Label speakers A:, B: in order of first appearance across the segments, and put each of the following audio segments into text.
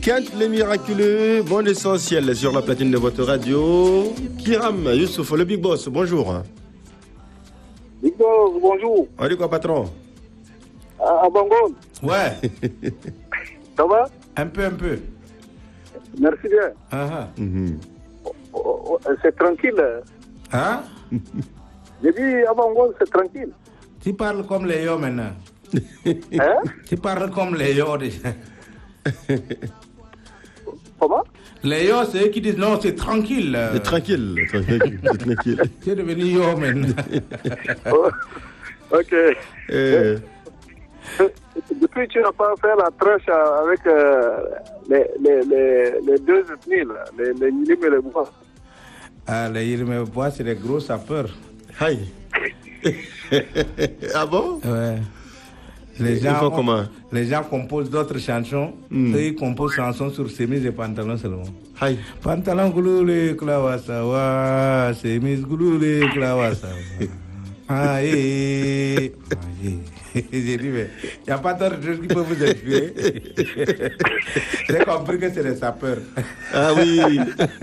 A: Kent les miraculeux, bon essentiel sur la platine de votre radio. Kiram, Youssouf, le Big Boss, bonjour.
B: Big Boss, bonjour.
A: On dit quoi, patron?
B: À Bangol.
C: Ouais.
B: Ça va?
C: Un peu.
B: Merci bien. C'est tranquille.
C: Hein?
B: J'ai dit à Bangol, c'est tranquille.
C: Tu parles comme les yo maintenant.
B: Hein?
C: Tu parles comme les yo déjà.
B: Comment?
C: Les yo, c'est eux qui disent non, c'est tranquille.
A: C'est tranquille.
C: Tu es devenu yo maintenant.
B: Ok. Depuis, tu n'as pas fait la tranche avec les deux ethnies, là, les Yilim et les Bois.
C: Ah, les Yilim et les Bois, c'est les gros sapeurs.
A: Aïe. Ah bon?
C: Ouais. Les gens composent d'autres chansons. Eux, ils composent chansons sur chemise et pantalon seulement.
A: Aïe.
C: Pantalon gouloulé, klawasawa, chemise gouloulé, klawasawa. Aïe. J'ai dit, mais il n'y a pas d'autre chose qui peut vous inspirer. J'ai compris que c'est les sapeurs.
A: Ah oui.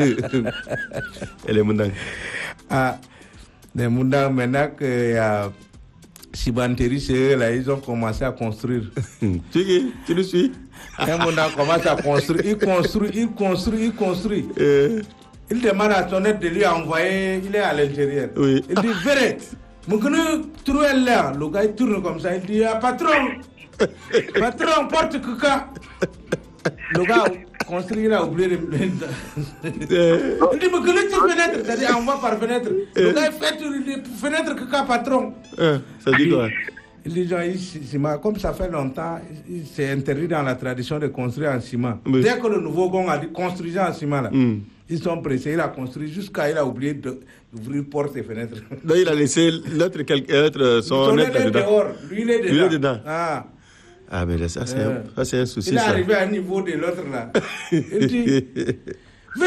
A: Et les Moundang.
C: Ah, les Moundang, maintenant qu'il y a Chibanteri, c'est eux, là, ils ont commencé à construire.
A: Tu le suis?
C: Un Moundang commence à construire. Il construit. Il demande à son aide de lui envoyer, il est à l'intérieur.
A: Oui.
C: Il dit, verrez. Mais quand nous trouvons l'air, le gars il tourne comme ça, il dit patron, porte caca. Le gars construit, il a oublié de. Il dit mais que tu fenêtre, c'est-à-dire envoie par fenêtre. Le gars il fait fenêtre caca, patron.
A: Ça dit quoi?
C: Il dit genre, comme ça fait longtemps, c'est interdit dans la tradition de construire en ciment. Oui. Dès que le nouveau gong a dit construisez en ciment là. Ils sont pressés, il a construit jusqu'à il a oublié d'ouvrir porte et fenêtre.
A: Donc il a laissé l'autre son être dedans.
C: Dehors, lui il est dedans.
A: Ah mais ça c'est un souci.
C: Il est arrivé à un niveau de l'autre là. Il dit mais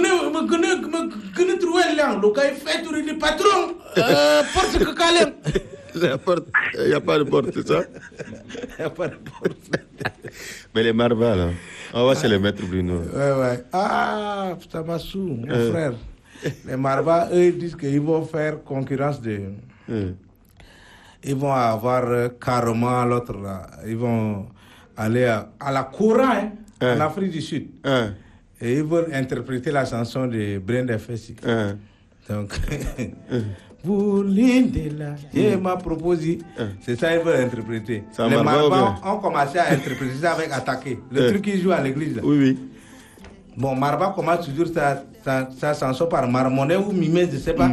C: me trouver là, le gars il fait tout, il dit patron, porte que calme.
A: Il n'y a pas de porte, c'est ça?
C: Il n'y a pas de porte.
A: Mais les Marva, là, on va se les mettre, Bruno.
C: Ouais. Ah, Tamassou, mon frère. Les Marva, eux, ils disent qu'ils vont faire concurrence de. Ils vont avoir carrément l'autre, là. Ils vont aller à la Coran, en Afrique du Sud. Et ils vont interpréter la chanson de Brenda Fassie. Donc. Boulindela, il m'a proposé. C'est ça, ils veulent interpréter. Les Marba ont commencé à interpréter ça avec Attaqué. Le truc qu'ils jouent à l'église. Là.
A: Oui.
C: Bon, Marba commence toujours sa chanson par marmonner ou mimer, je ne sais pas.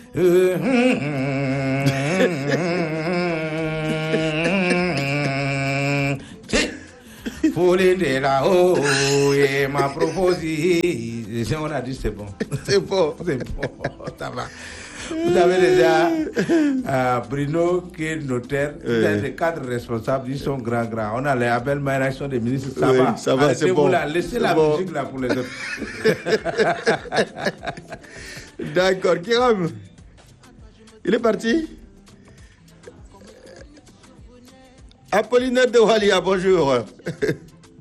C: Boulindela, oh, il m'a proposé. On a dit c'est bon.
A: C'est bon.
C: Ça va. Vous avez déjà Bruno qui est notaire, vous avez des cadres responsables, ils sont grands. On a les Abel Maïra, ils sont des ministres, ça va.
A: C'est bon.
C: Laissez la musique là pour les autres.
A: D'accord, Kiram, il est parti. Apollinaire de Walia, bonjour.